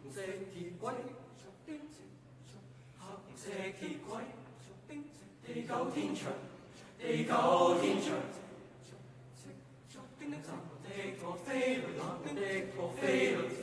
色鐵軌，黑色鐵軌，地久天長，地久天長。的我飛來，的我飛來。